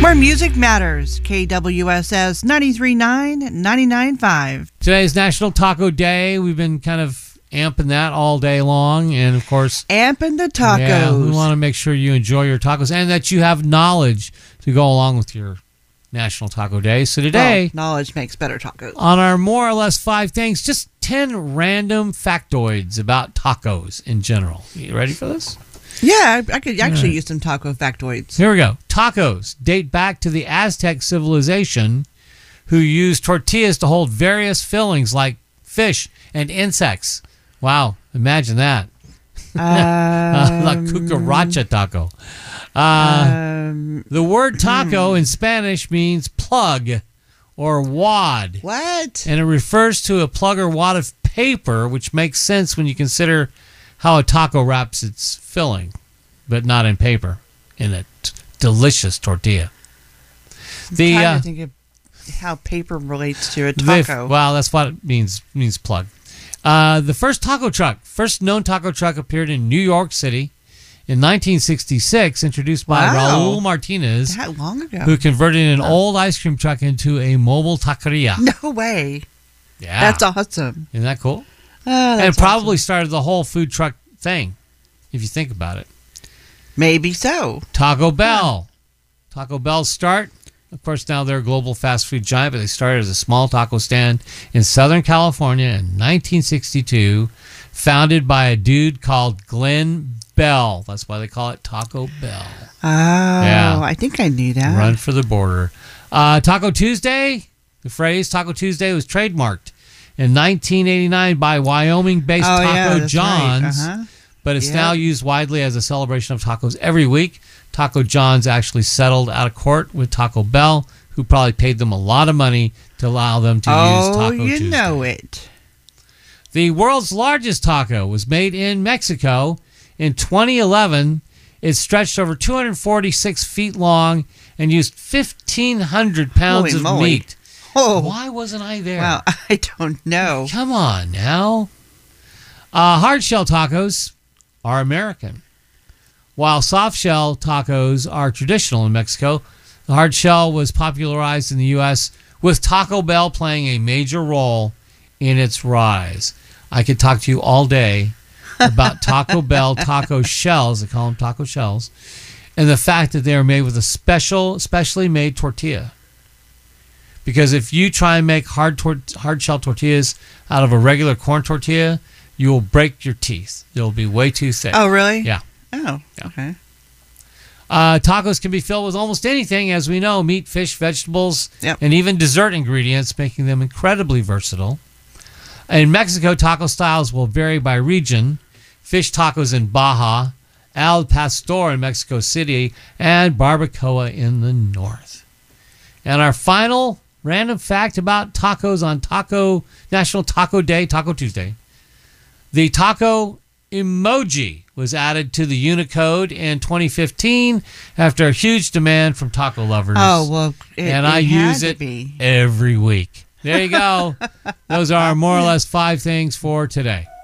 Where music matters, KWSS 93.9, 99.5. Today's National Taco Day. We've been kind of amping that all day long. And, of course, amping the tacos. Yeah, we want to make sure you enjoy your tacos and that you have knowledge to go along with your National Taco Day. So today, knowledge makes better tacos. On our more or less 5 things, just 10 random factoids about tacos in general. You ready for this? Yeah, I could actually use some taco factoids. Here we go. Tacos date back to the Aztec civilization, who used tortillas to hold various fillings like fish and insects. Wow, imagine that. La cucaracha taco. The word taco in Spanish means plug or wad. What? And it refers to a plug or wad of paper, which makes sense when you consider how a taco wraps its filling, but not in paper, in a delicious tortilla. I'm trying to think of how paper relates to a taco. Well, that's what it means plug. The first known taco truck appeared in New York City in 1966, introduced by Raul Martinez. That long ago. Who converted an old ice cream truck into a mobile taqueria. No way. Yeah. That's awesome. Isn't that cool? And probably started the whole food truck thing, if you think about it. Maybe so. Taco Bell. Taco Bell's start, of course, now they're a global fast food giant, but they started as a small taco stand in Southern California in 1962, founded by a dude called Glenn Bell. That's why they call it Taco Bell. Oh, yeah. I think I knew that. Run for the border. Taco Tuesday, the phrase Taco Tuesday was trademarked in 1989 by Wyoming-based Taco John's, but it's now used widely as a celebration of tacos every week. Taco John's actually settled out of court with Taco Bell, who probably paid them a lot of money to allow them to use Taco Tuesday. Oh, you know it. The world's largest taco was made in Mexico in 2011. It stretched over 246 feet long and used 1,500 pounds of meat. Oh. Why wasn't I there? Well, I don't know. Come on now. Hard shell tacos are American, while soft shell tacos are traditional in Mexico. The hard shell was popularized in the U.S., with Taco Bell playing a major role in its rise. I could talk to you all day about Taco Bell taco shells, they call them taco shells, and the fact that they are made with a specially made tortilla. Because if you try and make hard shell tortillas out of a regular corn tortilla, you will break your teeth. They'll be way too thick. Oh, really? Yeah. Oh, yeah. Okay. Tacos can be filled with almost anything, as we know, meat, fish, vegetables, and even dessert ingredients, making them incredibly versatile. In Mexico, taco styles will vary by region. Fish tacos in Baja, al pastor in Mexico City, and barbacoa in the north. And our final random fact about tacos on National Taco Day, Taco Tuesday. The taco emoji was added to the Unicode in 2015 after a huge demand from taco lovers. Oh, well, I use it every week. There you go. Those are more or less 5 things for today.